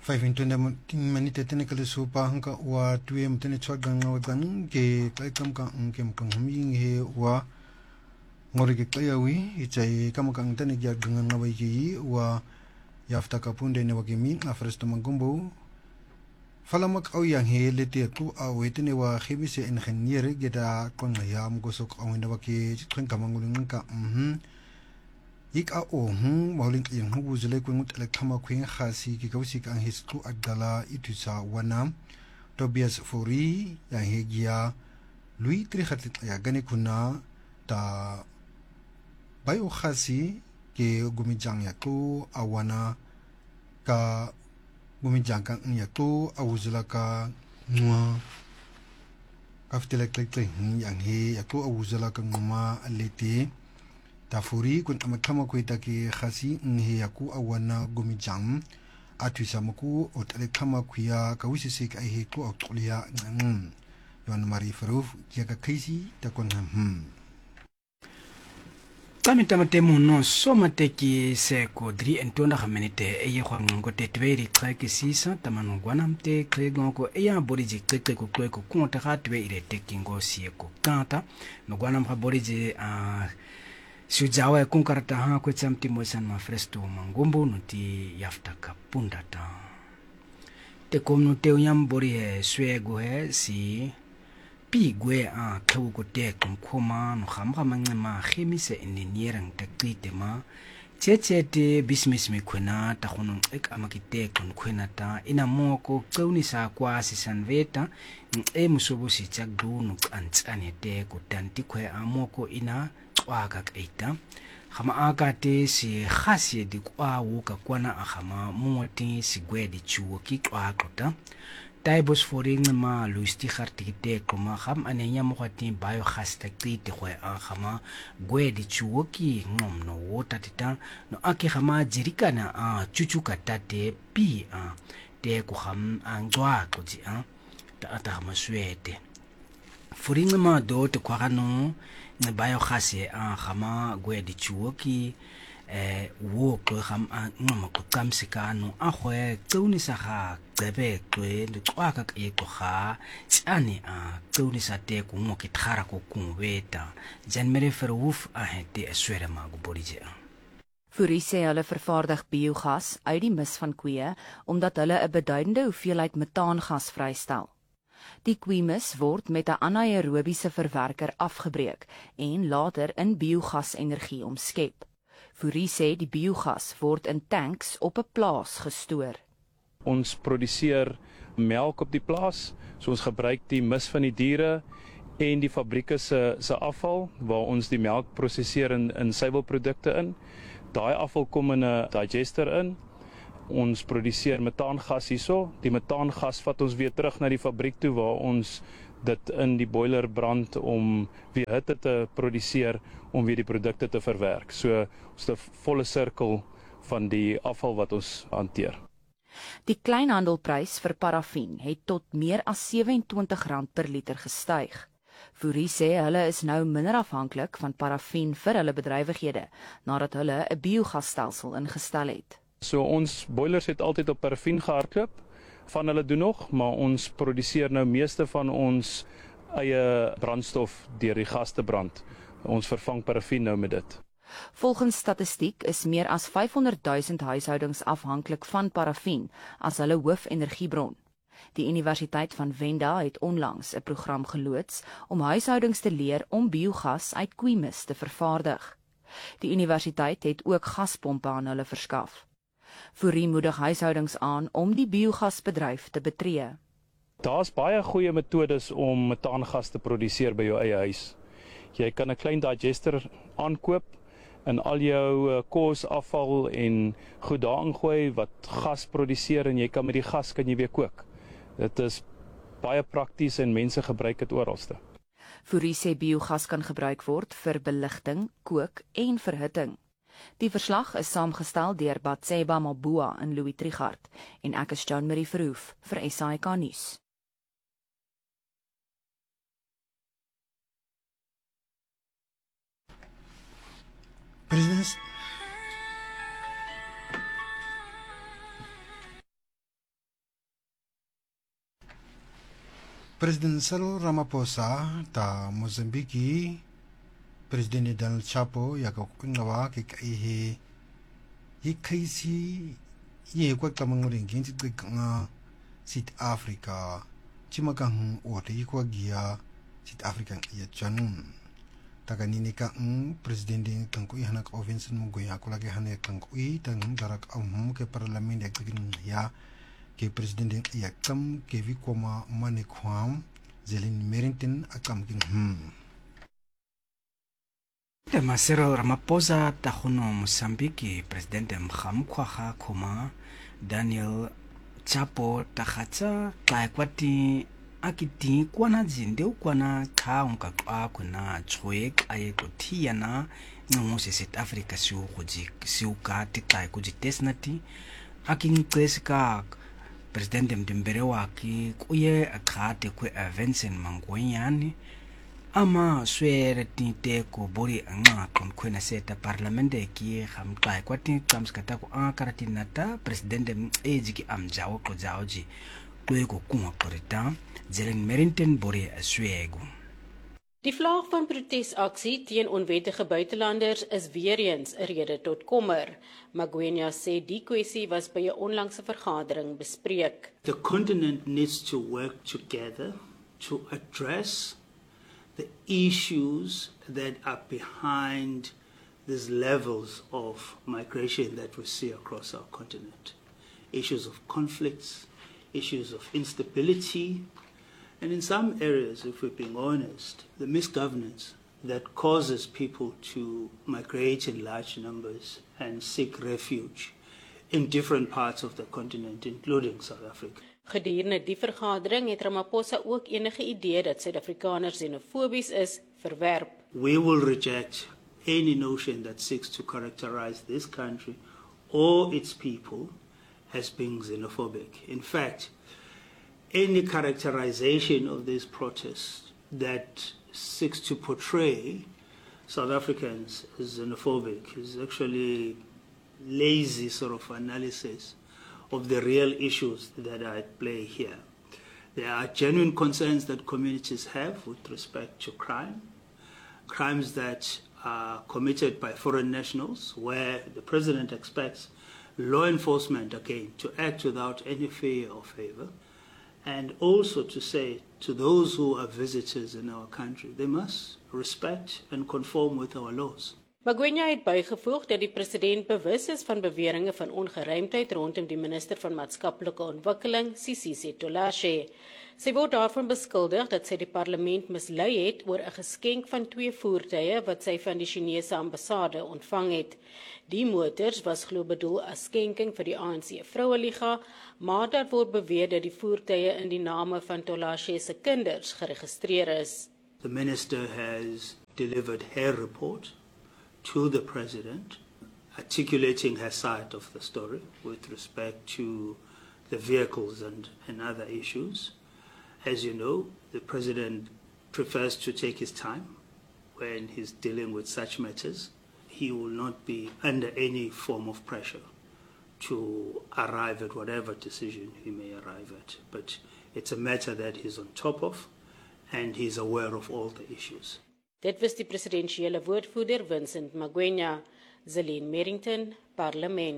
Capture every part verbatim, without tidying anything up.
vyfentwintig minute tene kale supa hangka wa tuem tene chwagang ngawagan ke kaikam ka ngkem kang huming he wa ngori ke kayawi ichai kamakang tene gya gangan ngawai ki wa yafta kapunde ne wakimi afresto mangumbo falamak au yang he lete tu au tene wa khibise engineer geda konga mgosok au ne waki chikhen kamangulung ka mhm ik a o hm mauling yang hu zule kwingut elektrama kwing khasi ki kausi ka his tu adala itusa wanam Tobias Fori yang hegia lui tri khatit ya gane kuna ta bayo khasi ke gumijang ya tu awana ka gumijang kan ya tu awuzula ka ngwa kaftelek tek yang he ya tu awuzula ka ngma aleti Tafuri kun amakama kuita ki khasi nhe yaku awana gumijang atuisa maku otele kama kuya kawisi sik ai he ku otlia ngam yon mari faruf jaga kaisi takon hmm Tami tamate mono soma teki se kodri entonda khamenite eye khwango te tweri treki sisa tamano gwanamte kregongo eya boriji kreke ko kweko konta khatwe ile tekingo sieko kanta no gwanam khaboriji a Sujawa e kunkarata ha kwe tsamti moisan ma fresto mangumbu nuti yaftaka pundata. Te komno te unyam bori he swego he si pi gwe a kau ko te kumkoma no khamka mangwe ma khimise engineering te krite ma cheche te bismis me kwena ta khunong ek amakite kon kwena ta ina moko kauni sa kwa si sanveta e musobo si chagdu no antsane te ko tanti kwe amoko ina waka kaita khama akate si khasi di kwa wuka kwana akhama moti si gwedi chuo ki kwa kota taibos foring ma luisti khartikite kuma kham anenya mokhati bio khasta kite khwe akhama gwedi chuo ki ngom no wota tita no aki khama jirikana a chuchuka tate pi a te ku kham angwa ko ji a ta ata ma swete foring ma do te kwa no ne bayo khase a khama gwe di chuoki eh wo ko kham a ngoma ko kamsika no a khwe tsauni sa ga tsebe kwe le tswaka ke ko ga tsane a tsauni sa te ku mo ki thara ko kunweta jan mere verhoef a het eswere ma go borije Fourie sê hulle vervaardig biogas uit die mis van koeie omdat hulle 'n beduidende hoeveelheid metaangas vrystel. Die kweemis word met 'n anaerobiese verwerker afgebreek en later in biogasenergie omskep. Fourie sê die biogas word in tanks op 'n plaas gestoor. Ons produseer melk op die plaas, so ons gebruik die mis van die diere en die fabrieke se se afval waar ons die melk prosesseer in in suiwelprodukte in. Daai afval kom in 'n digester in. Ons produseer metaangas hierso. Die metaangas vat ons weer terug na die fabriek toe waar ons dit in die boiler brand om weer hitte te produseer om weer die produkte te verwerk. So ons het 'n volle sirkel van die afval wat ons hanteer. Die kleinhandelprys vir parafin het tot meer as sewe-en-twintig rand per liter gestyg. Fourie sê hulle is nou minder afhanklik van parafin vir hulle bedrywighede nadat hulle 'n biogasstelsel ingestel het. So ons boilers het altyd op parafin gehardloop, van hulle doen nog, maar ons produseer nou meeste van ons eie brandstof deur die gas te brand. Ons vervang parafin nou met dit. Volgens statistiek is meer as vyfhonderd duisend huishoudings afhanklik van parafin as hulle hoofenergiebron. Die Universiteit van Venda het onlangs 'n program geloods om huishoudings te leer om biogas uit kweemis te vervaardig. Die universiteit het ook gaspompe aan hulle verskaf. Fourie moedig huishoudings aan om die biogasbedryf te betree. Daar's baie goeie metodes om metaangas te produseer by jou eie huis. Jy kan 'n klein digester aankoop en al jou kos, afval en goed daarin gooi wat gas produseer en jy kan met die gas kan jy weer kook. Dit is baie prakties en mense gebruik dit oralste. Fourie sê biogas kan gebruik word vir beligting, kook en verhitting. Die verslag is saamgestel deur Batseba Mabua en Louis Trichardt en ek is Jean Marie Verhoef vir S A I K nuus. President President Cyril Ramaphosa ta Mozambique President Donald Chapo ya ka kungawa ke kai he yi kai si ye kwa tamang ring kin ti nga South Africa chimakang o te kwa gia South Africa ya chanun taka nini ka ng President din kang kui hanak Vincent Munggoy ako lagi hanak kang kui tang darak am ke parlament ya kin ya ke President din ya kam ke vi koma mane kwam Zelin Merrington akam king hmm Te Cyril Ramaphosa ta khono Mozambique President Mkham Khwaha Khoma Daniel Chapo ta khatsa ka kwati akiti kwana zinde ukwana cha unka kwa kuna chwe aye kotiana no se South Africa siu kuji siu ka tikai kuji tesnati aking tseska President Mdembere waki kuye akhate kwe Vincent Mangwenyani ama swere tinte ko bori anga kon kwena seta parlamente ki khamkai kwati tsamskata ko akarati nata President ejiki amjawo ko jaoji kweko kuma porita Zelin Merrington bori aswego. Die vlaag van protesaksie teen onwettige buitelanders is weer eens 'n rede tot kommer. Magwenya sê die kwessie was by 'n onlangse vergadering bespreek. The continent needs to work together to address the issues that are behind these levels of migration that we see across our continent. Issues of conflicts, issues of instability, and in some areas, if we're being honest, the misgovernance that causes people to migrate in large numbers and seek refuge in different parts of the continent, including South Africa. Gedurende die vergadering het Ramaphosa ook enige idee dat Suid-Afrikaners xenofobies is, verwerp. We will reject any notion that seeks to characterize this country or its people as being xenophobic. In fact, any characterization of this protest that seeks to portray South Africans as xenophobic is actually lazy sort of analysis of the real issues that are at play here. There are genuine concerns that communities have with respect to crime, crimes that are committed by foreign nationals, where the president expects law enforcement, again, to act without any fear or favor, and also to say to those who are visitors in our country, they must respect and conform with our laws. Magwenya het bygevoeg dat die president bewus is van beweringe van ongeruimdheid rondom die minister van maatskaplike ontwikkeling, Sisisi Tolashe. Sy word daarvan beskuldig dat sy die parlement mislei het oor 'n geskenk van twee voertuie wat sy van die Chinese ambassade ontvang het. Die motors was glo bedoel as skenking vir die A N C Vroueliga, maar daar word beweer dat die voertuie in die name van Tolashe se kinders geregistreer is. The minister has delivered her report to the president, articulating her side of the story with respect to the vehicles and, and other issues. As you know, the president prefers to take his time when he's dealing with such matters. He will not be under any form of pressure to arrive at whatever decision he may arrive at. But it's a matter that he's on top of, and he's aware of all the issues. Dit was die presidentiële woordvoerder Vincent Magwenya, Zelin Merrington, Parlement.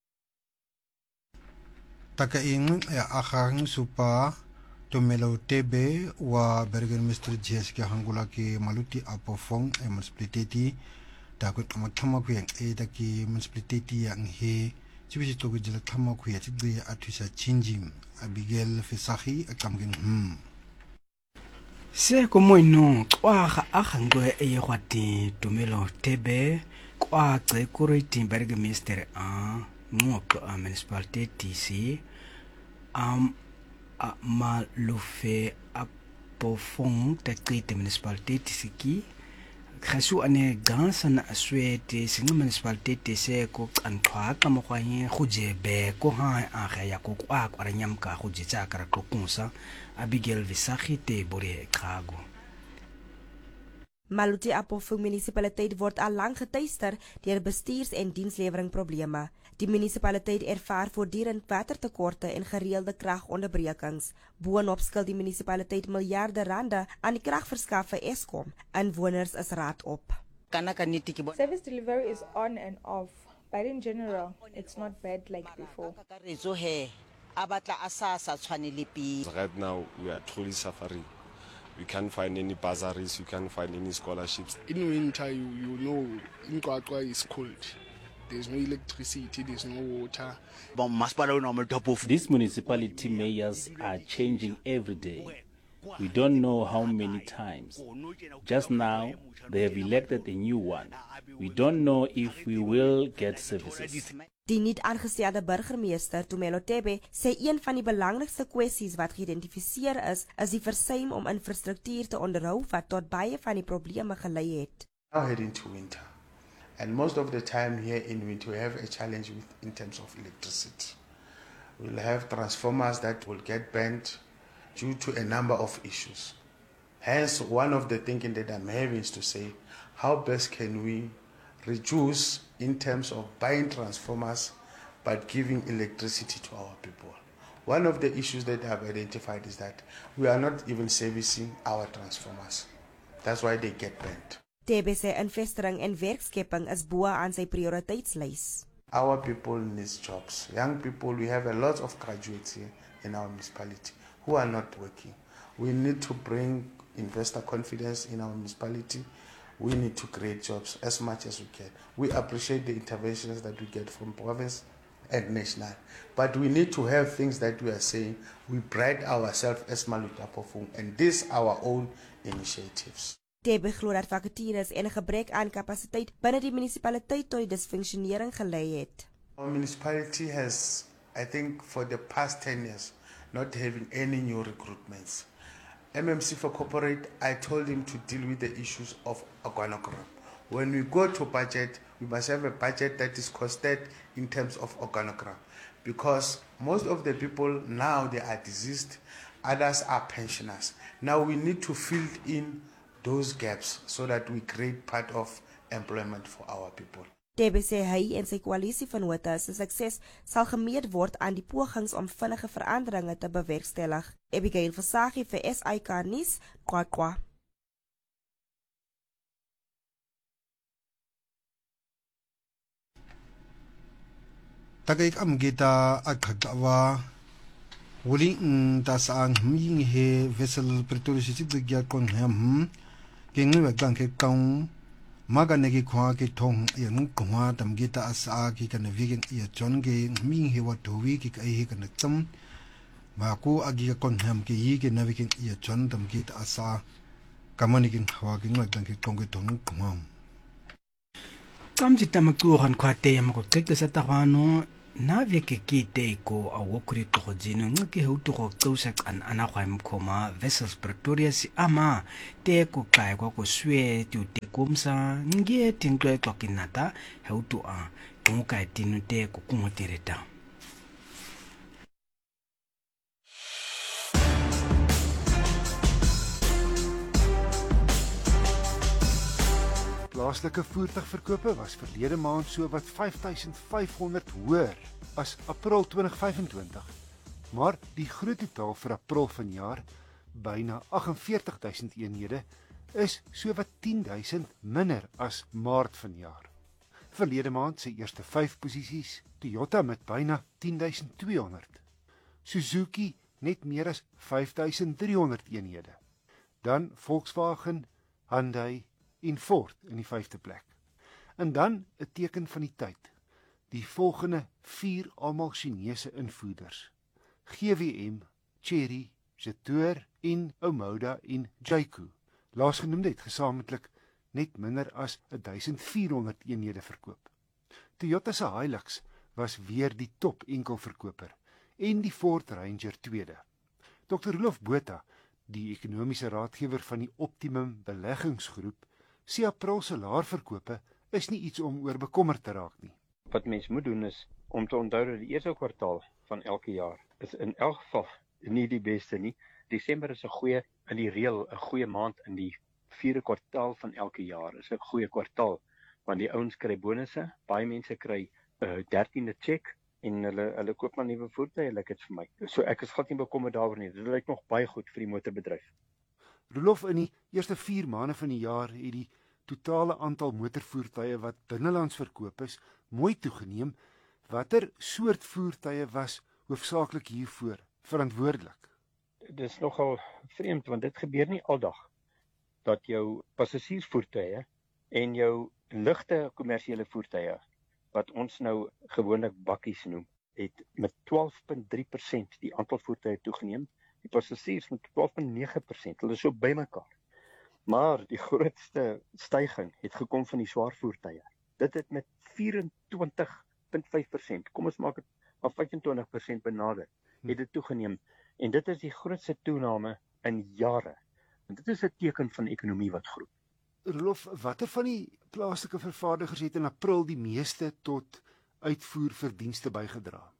Taka ing ya akhang supa Tomelo Tebe wa Burgemeester Jessica Hangula ki maluti apofong e municipality takut amatama ku yang e taki municipality yang he chibisi togu jila tama ku ya tidri atusa chinjim Abigail Fisahi akamgin hmm Se como no kwa akhangwe e kwati Tomelo Tebe kwa tse kuriti Burgemeester a ngok a municipality si am a malufe apofong takite municipality siki khasu ane gansa na aswete singa municipality se ko anthwa ka mo khanye khujebe ko ha a ga ya ko kwa kwa nyam ka khuje tsa kara ko kunsa Abigail Visagie te bore Chicago. Maluti Apofong munisipaliteit word al lank getuister deur bestuurs- en dienslewering probleme. Die munisipaliteit ervaar voortdurend watertekorte en gereelde kragonderbrekings. Boonop skuld die munisipaliteit miljarde rande aan die kragverskaffer Eskom. Inwoners is raad op. Service delivery is on and off, but in general, it's not bad like before. Right now, we are truly suffering. We can't find any bursaries, we can't find any scholarships. In winter, you, you know, Nkwakwa is cold. There's no electricity, there's no water. These municipality mayors are changing every day. We don't know how many times. Just now, they have elected a new one. We don't know if we will get services. Die niet aangestelde burgemeester, Tumelo Tebe, sê een van die belangrikste kwessies wat geïdentifiseer is, is die versuim om infrastruktuur te onderhou wat tot baie van die probleme gelei het. Now heading to winter. And most of the time here in winter, we have a challenge with, in terms of electricity. We'll have transformers that will get bent due to a number of issues. Hence, one of the thinking that I'm having is to say, how best can we reduce in terms of buying transformers, but giving electricity to our people? One of the issues that I've identified is that we are not even servicing our transformers. That's why they get bent. Tebe sê investering en werkskepping is bo aan sy prioriteitslys. Our people need jobs. Young people, we have a lot of graduates here in our municipality who are not working. We need to bring investor confidence in our municipality. We need to create jobs as much as we can. We appreciate the interventions that we get from province and national. But we need to have things that we are saying. We pride ourselves as Malutapofung, and these our own initiatives. Tebe glo dat vakatures en 'n gebrek aan kapasiteit binne die munisipaliteit tot die disfunksionering gelei het. Our municipality has, I think, for the past ten years, not having any new recruitments. M M C for corporate, I told him to deal with the issues of organogram. When we go to budget, we must have a budget that is costed in terms of organogram, because most of the people now, they are deceased, others are pensioners. Now we need to fill in those gaps so that we create part of employment for our people. Tebe sê hy en sy koalisie van Wota se sukses sal gemeet word aan die pogings om vinnige veranderinge te bewerkstellig. Abigail Versaghi vir S I K nuus, Qwaqwa. Tagay amgita akagawa wuli ta sang hming he vessel Pretoria City gya kon ham kengwe waglang ke kaung maga negi khwa ke thong yang khwa tamgita asa ki kan vigeng ya chon ge hming he wa towi ki kai he kan cham ma ku agi kon ham ke yi ke navigeng ya chon tamgita asa kamani king khwa ke ngwa ke kong ke thong khwa Kamji tamakuhan kwa te yamako tekte sa tawano na veke ki te ko a wokuri toko jino ngaki hautu ko kausak an anakwai mkoma Vessels Pretoria si ama te ko kai kwa ko sue tu te kumsa nge tingkwe kwa kinata hautu a kumukai tinu te ko kumotireta. Plaaslike voertuigverkope was verlede maand so wat vyf duisend vyf honderd hoër as April twintig vyf-en-twintig. Maar die groot totaal vir April vanjaar, byna agt en veertig duisend eenhede, is so wat tien duisend minder as Maart vanjaar. Verlede maand se eerste vyf posisies, Toyota met byna tien duisend twee honderd. Suzuki net meer as vyf duisend drie honderd eenhede. Dan Volkswagen, Hyundai en Ford in die vyfde plek. En dan 'n teken van die tyd. Die volgende vier almal Chinese invoerders. G W M, Chery, Jetour en Omoda en Jayco. Laasgenoemde het gesamentlik net minder as duisend vier honderd eenhede verkoop. Toyota se Hilux was weer die top enkelverkoper en die Ford Ranger tweede. Dokter Rolf Botha, die ekonomiese raadgewer van die Optimum beleggingsgroep, sê April se laer verkope is nie iets om oor bekommerd te raak nie. Wat mens moet doen is om te onthou dat die eerste kwartaal van elke jaar is in elk geval nie die beste nie. Desember is 'n goeie in die reël 'n goeie maand in die vierde kwartaal van elke jaar. Is 'n goeie kwartaal want die ouens kry bonusse, baie mense kry uh, dertiende check en hulle hulle koop maar nuwe voertuie, lyk dit vir my. So ek is glad nie bekommerd daaroor nie. Dit lyk nog baie goed vir die motorbedryf. Rolof, in die eerste vier maande van die jaar het die totale aantal motorvoertuie wat binnelands verkoop is mooi toegeneem. Watter soort voertuie was hoofsaaklik hiervoor verantwoordelik? Dit is nogal vreemd want dit gebeur nie aldag dat jou passasiersvoertuie en jou ligte kommersiële voertuie wat ons nou gewoonlik bakkies noem, het met twaalf komma drie persent die aantal voertuie toegeneem. Die passasiers met twaalf komma nege persent. Hulle is so bymekaar. Maar die grootste styging het gekom van die swaar voertuie. Dit het met vyf-en-twintig komma vyf persent, kom ons maak dit maar vyf-en-twintig persent benader, het dit toegeneem. En dit is die grootste toename in jare. En dit is 'n teken van ekonomie wat groei. Rolof, watter van die plaaslike vervaardigers het in April die meeste tot uitvoerverdienste bygedra?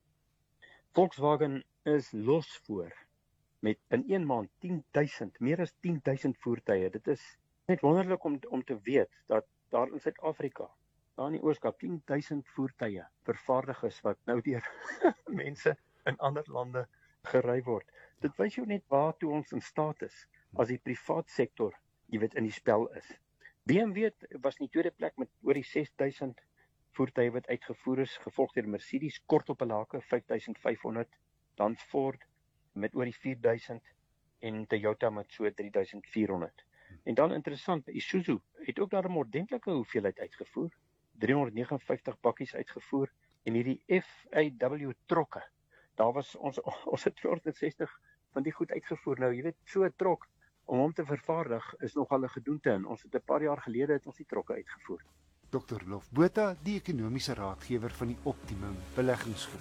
Volkswagen is los voor met in een maand tien duisend, meer as tien duisend voertuie. Dit is net wonderlik om om te weet dat daar in Suid-Afrika, daar in die Ooskaap, tien duisend voertuie vervaardig is wat nou deur mense in ander lande gery word. Dit wys jou net waartoe ons in staat is as die privaat sektor, jy weet, in die spel is. B M W was in die tweede plek met oor die ses duisend voertuie wat uitgevoer is, gevolg deur Mercedes kort op 'n lake vyf duisend vyf honderd, dan Ford met oor die vier duisend en Toyota met so drie duisend vier honderd. En dan interessant, Isuzu het ook daar 'n ordentlike hoeveelheid uitgevoer, driehonderd neges en vyftig bakkies uitgevoer en hierdie F A W trokke. Daar was ons ons het tweehonderd sestig van die goed uitgevoer. Nou, jy weet, so 'n trok om hom te vervaardig is nogal 'n gedoente en ons het 'n paar jaar gelede het ons die trokke uitgevoer. dokter Rolof Botha, die ekonomiese raadgewer van die Optimum Beleggingsgroep.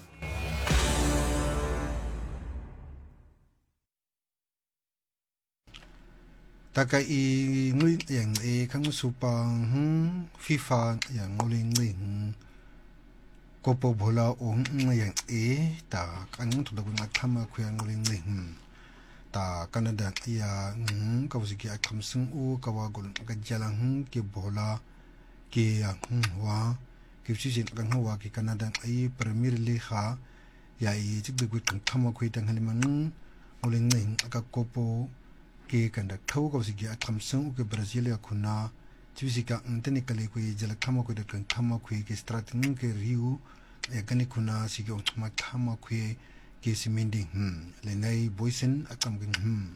Taka i ngui yang e kang supang hm FIFA yang ngoli ngling kopo bola ong yang e ta kang tu da kun akhama khu yang ngoli ngling ta Canada ya ng ka wisi ki akham sung u ka wa gol ka jalang hm ki bola ki ya hm wa ki si sin kang wa ki Canada ai Premier League ha ya i tik de ku kang khama khu tang haliman ngoli ngling ka kopo ke kanda thau ko sigi atham sang ke Brazil ya khuna chusika antene kale ko jala khama ko de kan khama ko ke strategy ke riu e kani khuna sigi on ma khama ko ke simindi hm le nai boisen akam ging hm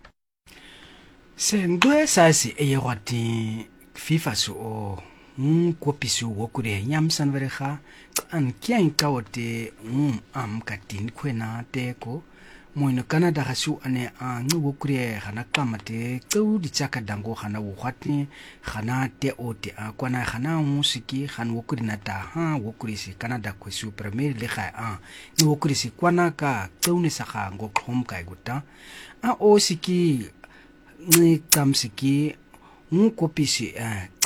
sengwe sasi e yati FIFA so o mm ko pisu wo kure nyamsan vereha an kyan kawote mm am katin kwena teko moino Canada ga su ane a ngu kure gana kamate tseu di tsaka dango gana wo gwatni gana te ote a kwana gana musiki gan wo kure na ta ha wo kure si Canada ko su premier le ga a ni wo kure si kwana ka tseu ne sa ga ngo khom kai guta a o siki ni kamsiki ngu kopisi a